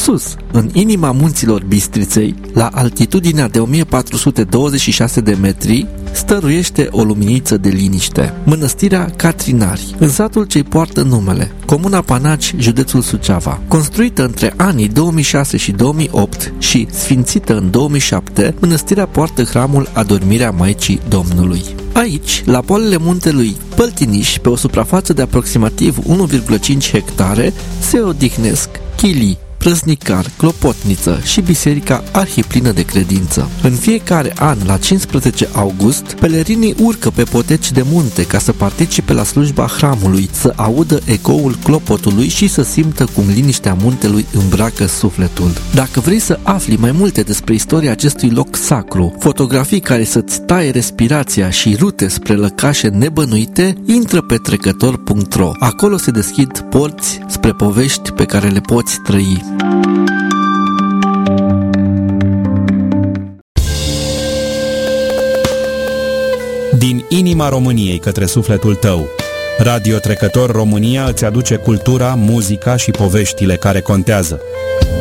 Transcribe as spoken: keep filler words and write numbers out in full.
Sus, în inima munților Bistriței, la altitudinea de o mie patru sute douăzeci și șase de metri, stăruiește o luminiță de liniște. Mănăstirea Catrinari, în satul ce-i poartă numele, comuna Panaci, județul Suceava. Construită între anii două mii șase și două mii opt și sfințită în două mii șapte, mănăstirea poartă hramul Adormirea Maicii Domnului. Aici, la poalele muntelui Păltiniș, pe o suprafață de aproximativ unu virgulă cinci hectare, se odihnesc chilii, Prăznicar, Clopotniță și Biserica Arhiplină de Credință. În fiecare an, la cincisprezece august, pelerinii urcă pe poteci de munte ca să participe la slujba hramului, să audă ecoul clopotului și să simtă cum liniștea muntelui îmbracă sufletul. Dacă vrei să afli mai multe despre istoria acestui loc sacru, fotografii care să-ți taie respirația și rute spre lăcașe nebănuite, intră pe trecător punct ro. Acolo se deschid porți spre povești pe care le poți trăi. Din inima României către sufletul tău, Radio Trecător România îți aduce cultura, muzica și poveștile care contează.